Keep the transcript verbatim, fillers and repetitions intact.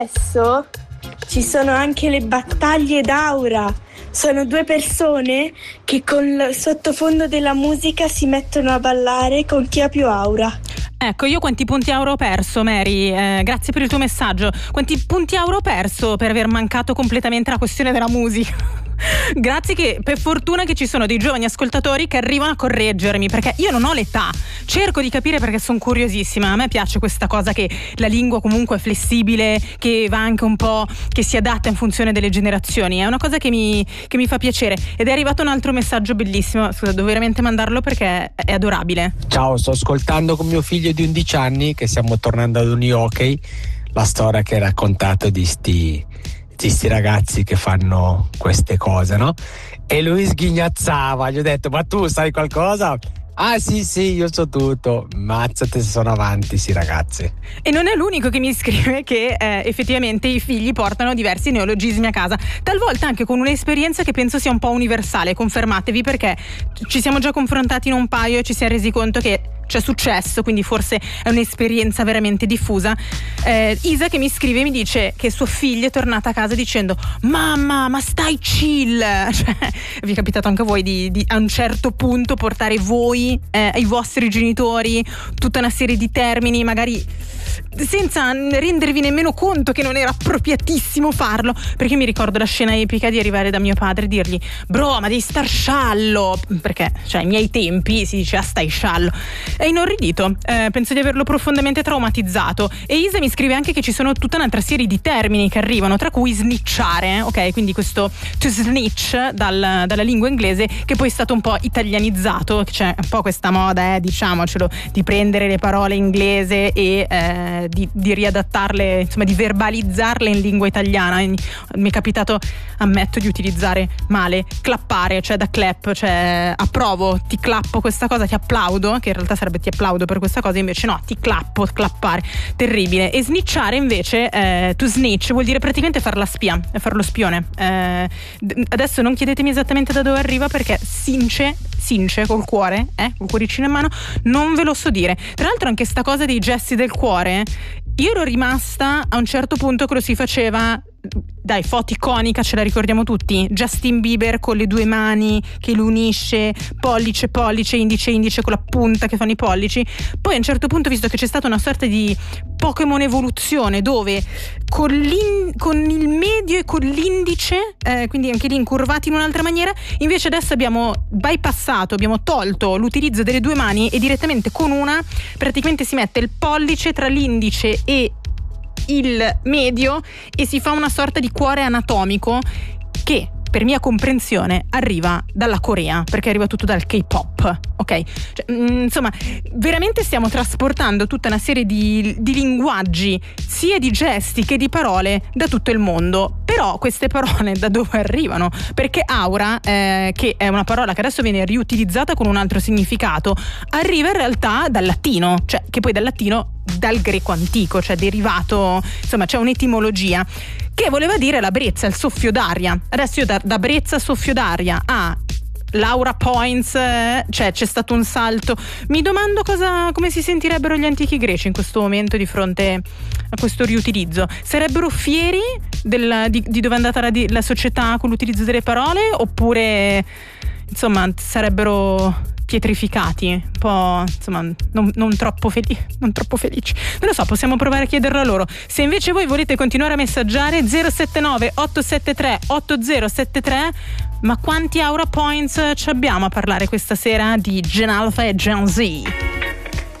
Adesso ci sono anche le battaglie d'aura. Sono due persone che con il sottofondo della musica si mettono a ballare con chi ha più aura. Ecco, io quanti punti auro ho perso, Mary? Eh, grazie per il tuo messaggio. Quanti punti auro ho perso per aver mancato completamente la questione della musica? Grazie, che per fortuna che ci sono dei giovani ascoltatori che arrivano a correggermi, perché io non ho l'età. Cerco di capire, perché sono curiosissima. A me piace questa cosa che la lingua comunque è flessibile, che va anche un po', che si adatta in funzione delle generazioni. È una cosa che mi, che mi fa piacere. Ed è arrivato un altro messaggio bellissimo. Scusa, devo veramente mandarlo perché è adorabile. Ciao, sto ascoltando con mio figlio di undici anni che stiamo tornando ad un hockey la storia che hai raccontato di sti di sti ragazzi che fanno queste cose, no? E lui sghignazzava, gli ho detto: ma tu sai qualcosa? Ah sì sì, io so tutto. Mazzate se sono avanti sti ragazzi. E non è l'unico che mi scrive che eh, effettivamente i figli portano diversi neologismi a casa, talvolta anche con un'esperienza che penso sia un po' universale. Confermatevi, perché ci siamo già confrontati in un paio e ci siamo resi conto che c'è successo, quindi forse è un'esperienza veramente diffusa. eh, Isa che mi scrive e mi dice che suo figlio è tornato a casa dicendo: mamma, ma stai chill. Cioè, vi è capitato anche a voi di, di a un certo punto portare voi eh, ai vostri genitori tutta una serie di termini, magari senza rendervi nemmeno conto che non era appropriatissimo farlo? Perché mi ricordo la scena epica di arrivare da mio padre e dirgli: bro, ma devi star sciallo, perché cioè ai miei tempi si diceva stai sciallo. È inorridito, eh, penso di averlo profondamente traumatizzato. E Isa mi scrive anche che ci sono tutta un'altra serie di termini che arrivano, tra cui snitchare, ok? Quindi questo to snitch dal, dalla lingua inglese, che poi è stato un po' italianizzato. C'è un po' questa moda, eh, diciamocelo, di prendere le parole inglese e eh, di, di riadattarle, insomma di verbalizzarle in lingua italiana. Mi è capitato, ammetto, di utilizzare male clappare, cioè da clap, cioè approvo, ti clappo questa cosa, ti applaudo, che in realtà sarebbe ti applaudo per questa cosa, invece no, ti clappo, clappare, terribile. E snitchare invece, eh, to snitch, vuol dire praticamente far la spia, far lo spione. Eh, adesso non chiedetemi esattamente da dove arriva, perché since, since col cuore, eh, col cuoricino in mano, non ve lo so dire. Tra l'altro anche sta cosa dei gesti del cuore, io ero rimasta a un certo punto che lo si faceva. Dai, foto iconica, ce la ricordiamo tutti. Justin Bieber con le due mani che lo unisce, pollice, pollice, indice, indice, con la punta che fanno i pollici. Poi a un certo punto, visto che c'è stata una sorta di Pokémon evoluzione, dove con, con il medio e con l'indice, eh, quindi anche lì incurvati in un'altra maniera, invece adesso abbiamo bypassato, abbiamo tolto l'utilizzo delle due mani e direttamente con una praticamente si mette il pollice tra l'indice e il medio e si fa una sorta di cuore anatomico che, per mia comprensione, arriva dalla Corea, perché arriva tutto dal K-pop, ok? Cioè, mh, insomma, veramente stiamo trasportando tutta una serie di, di linguaggi, sia di gesti che di parole, da tutto il mondo. Però queste parole da dove arrivano? Perché aura, eh, che è una parola che adesso viene riutilizzata con un altro significato, arriva in realtà dal latino, cioè che poi dal latino, dal greco antico, cioè derivato, insomma c'è un'etimologia che voleva dire la brezza, il soffio d'aria. Adesso io da, da brezza, soffio d'aria a Laura Points, eh, cioè c'è stato un salto. Mi domando cosa, come si sentirebbero gli antichi greci in questo momento di fronte a questo riutilizzo. Sarebbero fieri del, di, di dove è andata la, la società con l'utilizzo delle parole, oppure insomma sarebbero pietrificati, un po', insomma, non, non troppo felici, non troppo felici. Non lo so, possiamo provare a chiederlo a loro. Se invece voi volete continuare a messaggiare, zero sette nove otto sette tre otto zero sette tre. Ma quanti Aura Points ci abbiamo a parlare questa sera di Gen Alpha e Gen Z?